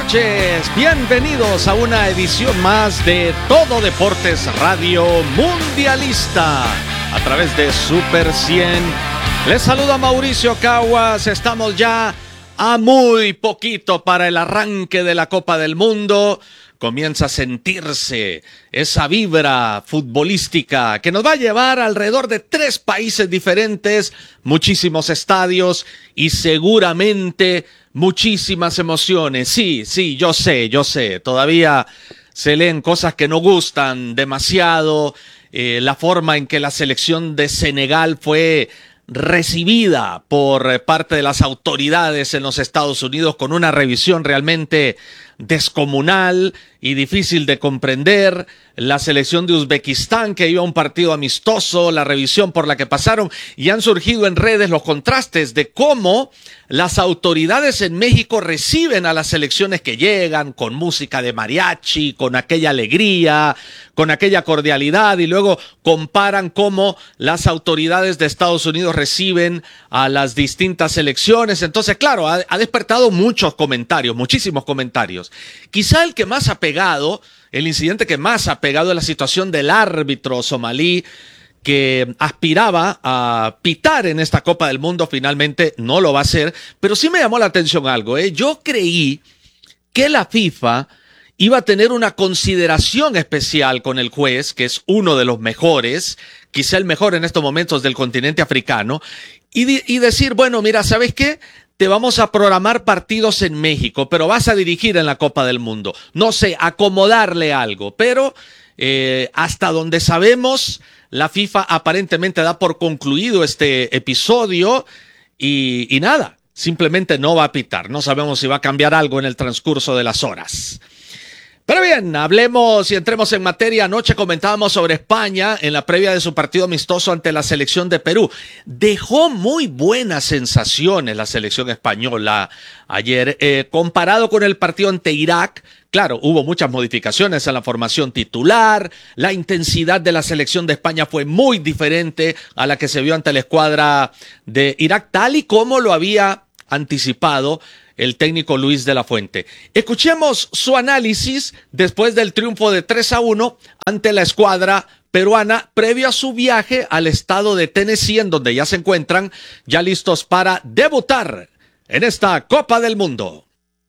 noches, bienvenidos a una edición más de Todo Deportes Radio Mundialista a través de Super 100. Les saluda Mauricio Caguas, estamos ya a muy poquito para el arranque de la Copa del Mundo. Comienza a sentirse esa vibra futbolística que nos va a llevar alrededor de 3 países diferentes, muchísimos estadios y seguramente muchísimas emociones. Sí, yo sé, todavía se leen cosas que no gustan demasiado. La forma en que la selección de Senegal fue recibida por parte de las autoridades en los Estados Unidos con una revisión realmente descomunal y difícil de comprender. La selección de Uzbekistán, que iba a un partido amistoso, la revisión por la que pasaron, y han surgido en redes los contrastes de cómo las autoridades en México reciben a las selecciones que llegan con música de mariachi, con aquella alegría, con aquella cordialidad, y luego comparan cómo las autoridades de Estados Unidos reciben a las distintas selecciones. Entonces, claro, ha despertado muchos comentarios, muchísimos comentarios. Quizá el que más ha pegado, el incidente que más ha pegado es la situación del árbitro somalí que aspiraba a pitar en esta Copa del Mundo. Finalmente no lo va a hacer, pero sí me llamó la atención algo. Yo creí que la FIFA iba a tener una consideración especial con el juez, que es uno de los mejores, quizá el mejor en estos momentos del continente africano, y decir, bueno, mira, ¿sabes qué? Te vamos a programar partidos en México, pero vas a dirigir en la Copa del Mundo. No sé, acomodarle algo, pero hasta donde sabemos, la FIFA aparentemente da por concluido este episodio y nada, simplemente no va a pitar. No sabemos si va a cambiar algo en el transcurso de las horas. Pero bien, hablemos y entremos en materia. Anoche comentábamos sobre España en la previa de su partido amistoso ante la selección de Perú. Dejó muy buenas sensaciones la selección española ayer. Comparado con el partido ante Irak, claro, hubo muchas modificaciones en la formación titular. La intensidad de la selección de España fue muy diferente a la que se vio ante la escuadra de Irak, tal y como lo había anticipado el técnico Luis de la Fuente. Escuchemos su análisis después del triunfo de 3-1 ante la escuadra peruana, previo a su viaje al estado de Tennessee, en donde ya se encuentran ya listos para debutar en esta Copa del Mundo.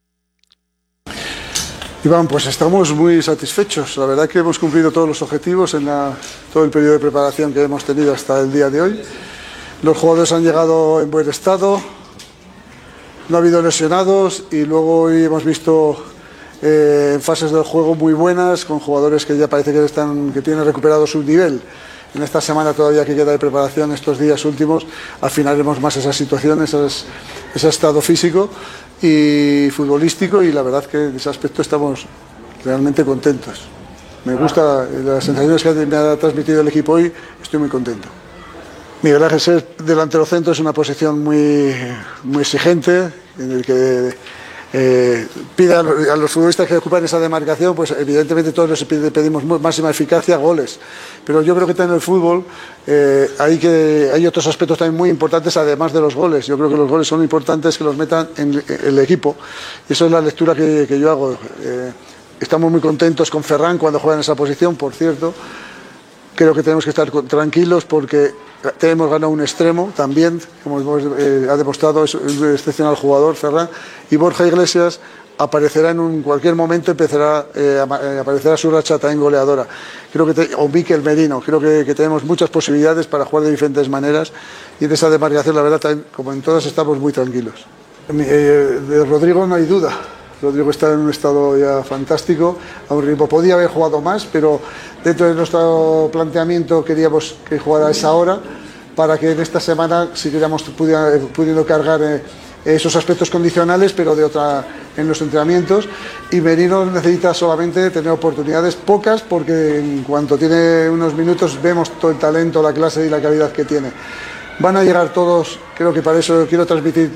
Iván, pues estamos muy satisfechos. La verdad que hemos cumplido todos los objetivos en todo el periodo de preparación que hemos tenido hasta el día de hoy. Los jugadores han llegado en buen estado. No ha habido lesionados y luego hoy hemos visto fases del juego muy buenas con jugadores que ya parece que tienen recuperado su nivel. En esta semana todavía que queda de preparación, estos días últimos, afinaremos más esa situación, ese estado físico y futbolístico, y la verdad que en ese aspecto estamos realmente contentos. Me gusta las sensaciones que me ha transmitido el equipo hoy, estoy muy contento. Miguel Ángel ser delantero centro es una posición muy exigente, en el que pide a los futbolistas que ocupan esa demarcación, pues evidentemente todos les pedimos máxima eficacia, goles. Pero yo creo que en el fútbol hay otros aspectos también muy importantes además de los goles. Yo creo que los goles son importantes que los metan en el equipo. Y eso es la lectura que yo hago. Estamos muy contentos con Ferran cuando juega en esa posición, por cierto. Creo que tenemos que estar tranquilos porque tenemos ganado un extremo también, como ha demostrado, es un excepcional jugador, Ferran, y Borja Iglesias aparecerá en cualquier momento, aparecerá su racha también goleadora. O Mikel Merino, creo que tenemos muchas posibilidades para jugar de diferentes maneras, y en esa demarcación, la verdad, también, como en todas, estamos muy tranquilos. De Rodrigo no hay duda. Rodrigo está en un estado ya fantástico, a un ritmo. Podía haber jugado más, pero dentro de nuestro planteamiento queríamos que jugara a esa hora para que en esta semana siguiéramos pudiendo cargar esos aspectos condicionales, pero en los entrenamientos. Y Merino necesita solamente tener oportunidades, pocas, porque en cuanto tiene unos minutos vemos todo el talento, la clase y la calidad que tiene. Van a llegar todos, creo que para eso quiero transmitir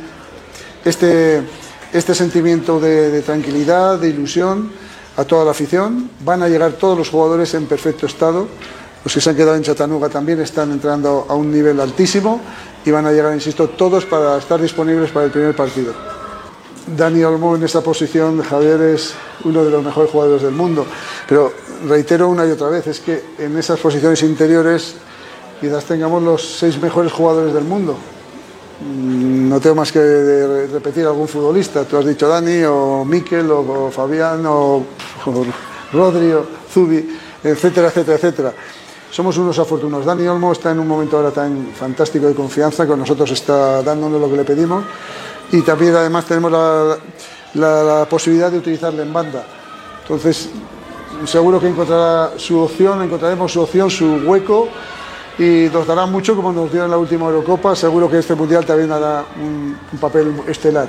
este sentimiento de tranquilidad, de ilusión a toda la afición. Van a llegar todos los jugadores en perfecto estado. Los que se han quedado en Chattanooga también están entrando a un nivel altísimo y van a llegar, insisto, todos para estar disponibles para el primer partido. Dani Olmo en esa posición, Javier es uno de los mejores jugadores del mundo, pero reitero una y otra vez, es que en esas posiciones interiores quizás tengamos los 6 mejores jugadores del mundo. No tengo más que repetir algún futbolista, tú has dicho Dani, o Mikel, o Fabián, o Rodri, o Zubi, etcétera, etcétera, etcétera. Somos unos afortunados. Dani Olmo está en un momento ahora tan fantástico de confianza, con nosotros está dándonos lo que le pedimos, y también además tenemos la posibilidad de utilizarle en banda. Entonces seguro que encontraremos su opción, su hueco, y nos dará mucho como nos dio en la última Eurocopa. Seguro que este Mundial también dará un papel estelar.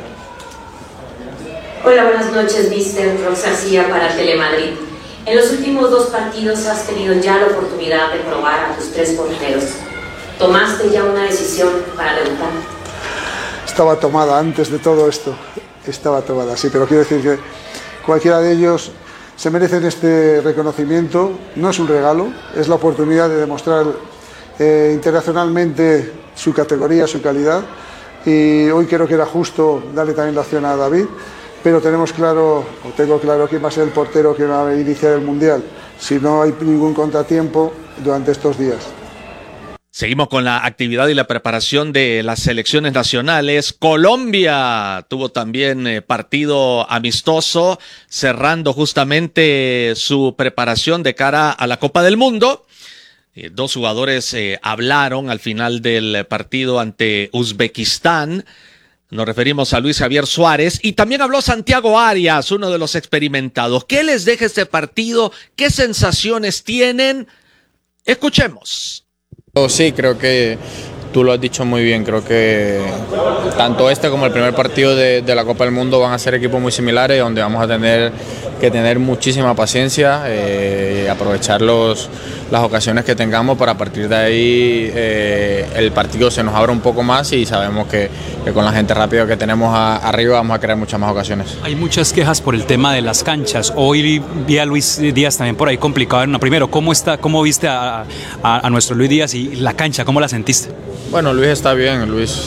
Hola, buenas noches, Mister Rox García para Telemadrid. En los últimos 2 partidos has tenido ya la oportunidad de probar a tus 3 porteros. ¿Tomaste ya una decisión para debutar? Estaba tomada antes de todo esto, estaba tomada, sí, pero quiero decir que cualquiera de ellos se merecen este reconocimiento. No es un regalo, es la oportunidad de demostrar internacionalmente su categoría, su calidad, y hoy creo que era justo darle también la opción a David, pero tengo claro quién va a ser el portero que va a iniciar el Mundial, si no hay ningún contratiempo durante estos días. Seguimos con la actividad y la preparación de las selecciones nacionales. Colombia tuvo también partido amistoso, cerrando justamente su preparación de cara a la Copa del Mundo. 2 jugadores hablaron al final del partido ante Uzbekistán. Nos referimos a Luis Javier Suárez, y también habló Santiago Arias, uno de los experimentados. ¿Qué les deja este partido? ¿Qué sensaciones tienen? Escuchemos. Sí, creo que tú lo has dicho muy bien. Creo que tanto este como el primer partido de la Copa del Mundo van a ser equipos muy similares, donde vamos a tener que tener muchísima paciencia, aprovechar las ocasiones que tengamos para, a partir de ahí el partido se nos abra un poco más, y sabemos que con la gente rápida que tenemos arriba vamos a crear muchas más ocasiones. Hay muchas quejas por el tema de las canchas. Hoy vi a Luis Díaz también por ahí complicado en una. Primero, ¿cómo viste a nuestro Luis Díaz, y la cancha, cómo la sentiste? Bueno, Luis está bien, Luis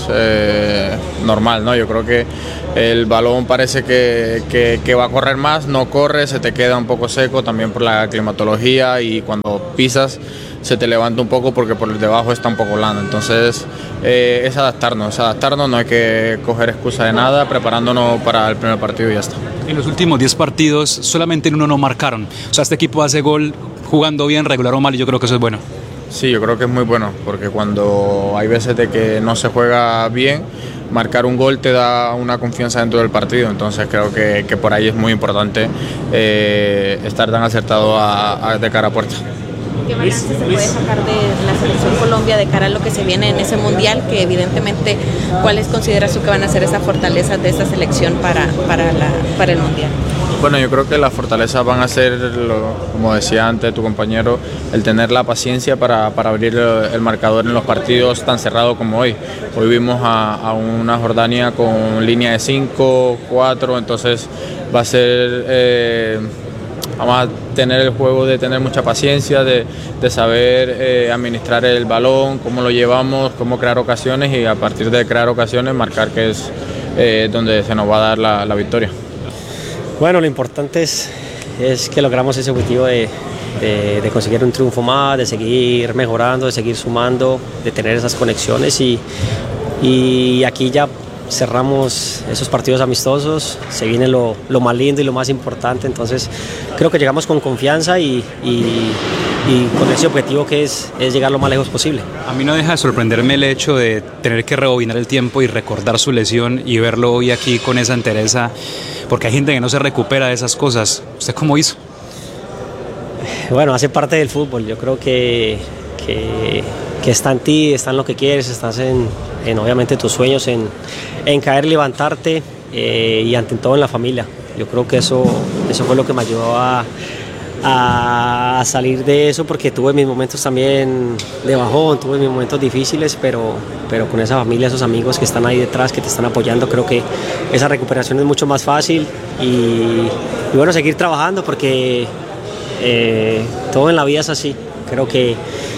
normal, ¿no? Yo creo que el balón parece que va a correr más, no corre, se te queda un poco seco también por la climatología, y cuando pisas se te levanta un poco porque por debajo está un poco blando. Entonces es adaptarnos, no hay que coger excusa de nada, preparándonos para el primer partido y ya está. En los últimos 10 partidos solamente en uno no marcaron. O sea, este equipo hace gol jugando bien, regular o mal, y yo creo que eso es bueno. Sí, yo creo que es muy bueno, porque cuando hay veces de que no se juega bien, marcar un gol te da una confianza dentro del partido. Entonces creo que por ahí es muy importante estar tan acertado de cara a puerta. ¿Qué balance se puede sacar de la selección Colombia de cara a lo que se viene en ese mundial? Que evidentemente, ¿cuáles consideras tú que van a ser esas fortalezas de esta selección para el mundial? Bueno, yo creo que las fortalezas van a ser, como decía antes tu compañero, el tener la paciencia para abrir el marcador en los partidos tan cerrados como hoy. Hoy vimos a una Jordania con línea de 5, 4, entonces va a ser... vamos a tener el juego de tener mucha paciencia, de saber administrar el balón, cómo lo llevamos, cómo crear ocasiones, y a partir de crear ocasiones marcar, que es donde se nos va a dar la victoria. Bueno, lo importante es que logramos ese objetivo de conseguir un triunfo más, de seguir mejorando, de seguir sumando, de tener esas conexiones, y aquí ya cerramos esos partidos amistosos, se viene lo más lindo y lo más importante. Entonces creo que llegamos con confianza y con ese objetivo que es llegar lo más lejos posible. A mí no deja de sorprenderme el hecho de tener que rebobinar el tiempo y recordar su lesión y verlo hoy aquí con esa entereza, porque hay gente que no se recupera de esas cosas. ¿Usted cómo hizo? Bueno, hace parte del fútbol. Yo creo que está en ti, está en lo que quieres, estás en obviamente tus sueños, en caer, levantarte, y ante todo en la familia. Yo creo que eso fue lo que me ayudó a salir de eso, porque tuve mis momentos también de bajón, tuve mis momentos difíciles, pero con esa familia, esos amigos que están ahí detrás, que te están apoyando, creo que esa recuperación es mucho más fácil, y bueno, seguir trabajando, porque todo en la vida es así. Creo que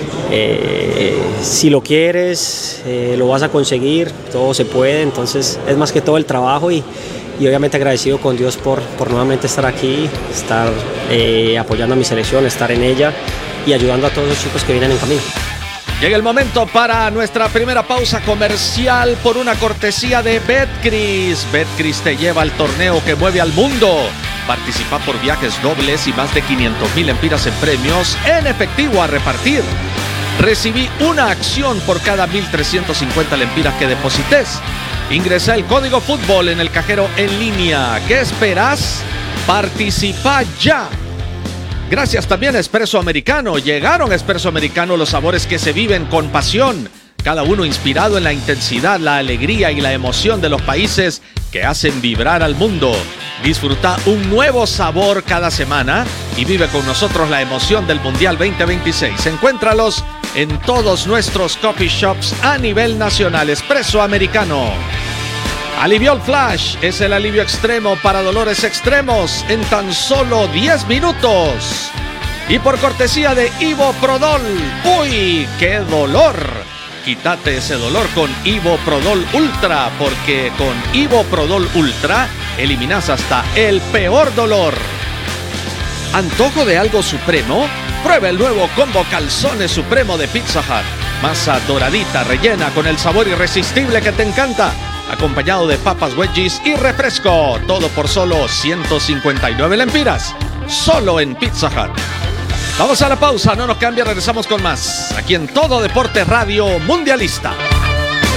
si lo quieres, lo vas a conseguir, todo se puede. Entonces es más que todo el trabajo y obviamente agradecido con Dios por nuevamente estar aquí, estar apoyando a mi selección, estar en ella y ayudando a todos los chicos que vienen en camino. Llega el momento para nuestra primera pausa comercial por una cortesía de Betcris. Betcris te lleva al torneo que mueve al mundo. Participa por viajes dobles y más de 500,000 lempiras en premios en efectivo a repartir. Recibí una acción por cada 1.350 lempiras que deposites. Ingresa el código fútbol en el cajero en línea. ¿Qué esperas? Participa ya. Gracias también a Espresso Americano. Llegaron a Espresso Americano los sabores que se viven con pasión. Cada uno inspirado en la intensidad, la alegría y la emoción de los países que hacen vibrar al mundo. Disfruta un nuevo sabor cada semana y vive con nosotros la emoción del Mundial 2026. Encuéntralos en todos nuestros coffee shops a nivel nacional. Espresso Americano. Aliviol Flash es el alivio extremo para dolores extremos en tan solo 10 minutos. Y por cortesía de Ivoprodol. ¡Uy, qué dolor! Quítate ese dolor con Ivoprodol Ultra, porque con Ivoprodol Ultra eliminas hasta el peor dolor. ¿Antojo de algo supremo? Prueba el nuevo combo Calzones Supremo de Pizza Hut. Masa doradita rellena con el sabor irresistible que te encanta, acompañado de papas wedgies y refresco. Todo por solo 159 lempiras. Solo en Pizza Hut. Vamos a la pausa, no nos cambia, regresamos con más. Aquí en Todo Deporte Radio Mundialista.